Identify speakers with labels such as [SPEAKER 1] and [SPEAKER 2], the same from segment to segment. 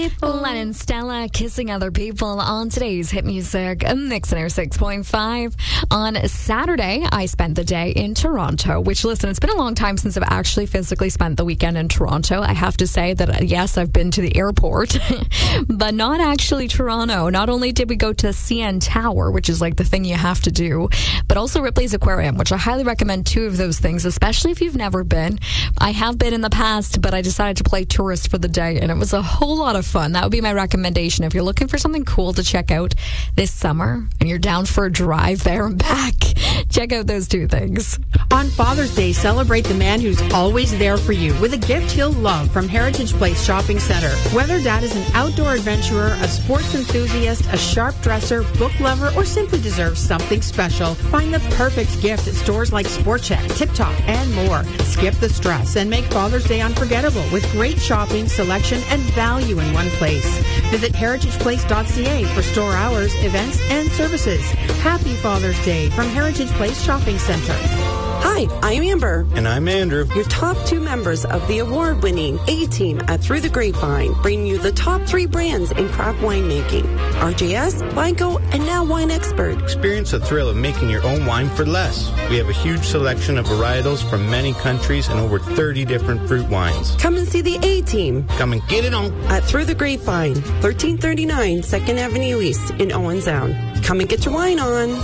[SPEAKER 1] people.
[SPEAKER 2] Len and Stella kissing other people on today's Hit Music Mix 106.5. On Saturday, I spent the day in Toronto, which, listen, it's been a long time since I've actually physically spent the weekend in Toronto. I have to say that, yes, I've been to the airport, but not actually Toronto. Not only did we go to CN Tower, which is like the thing you have to do, but also Ripley's Aquarium, which I highly recommend two of those things, especially if you've never been. I have been in the past, but I decided to play tourist for the day, and it was a whole lot of fun. That would be my recommendation. If you're looking for something cool to check out this summer and you're down for a drive there and back, check out those two things.
[SPEAKER 3] On Father's Day, celebrate the man who's always there for you with a gift he'll love from Heritage Place Shopping Center. Whether Dad is an outdoor adventurer, a sports enthusiast, a sharp dresser, book lover, or simply deserves something special, find the perfect gift at stores like Sport Check, Tip Top, and more. Skip the stress and make Father's Day unforgettable with great shopping, selection, and value in one place. Visit heritageplace.ca for store hours, events, and services. Happy Father's Day from Heritage Place Shopping Center.
[SPEAKER 4] Hi, I'm Amber.
[SPEAKER 5] And I'm Andrew.
[SPEAKER 4] Your top two members of the award-winning A-Team at Through the Grapevine, bringing you the top 3 brands in craft winemaking. RJS, Vineco, and now Wine Expert.
[SPEAKER 5] Experience the thrill of making your own wine for less. We have a huge selection of varietals from many countries and over 30 different fruit wines.
[SPEAKER 4] Come and see the A-Team.
[SPEAKER 5] Come and get it on.
[SPEAKER 4] At Through the Grapevine, 1339 2nd Avenue East in Owen Sound. Come and get your wine on.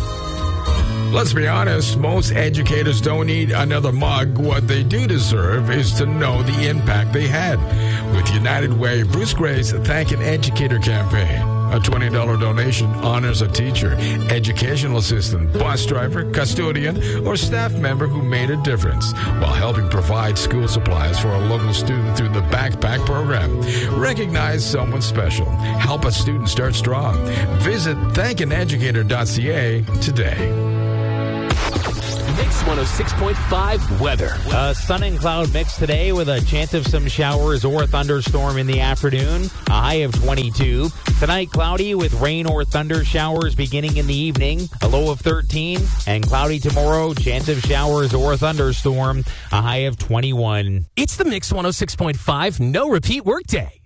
[SPEAKER 6] Let's be honest, most educators don't need another mug. What they do deserve is to know the impact they had. With United Way, Bruce Gray's Thank an Educator campaign. A $20 donation honors a teacher, educational assistant, bus driver, custodian, or staff member who made a difference while helping provide school supplies for a local student through the Backpack program. Recognize someone special. Help a student start strong. Visit thankaneducator.ca today.
[SPEAKER 7] Mix 106.5 weather.
[SPEAKER 8] Sun and cloud mix today with a chance of some showers or thunderstorm in the afternoon. A high of 22. Tonight, cloudy with rain or thunder showers beginning in the evening. A low of 13. And cloudy tomorrow, chance of showers or thunderstorm. A high of 21.
[SPEAKER 7] It's the Mix 106.5 no repeat workday.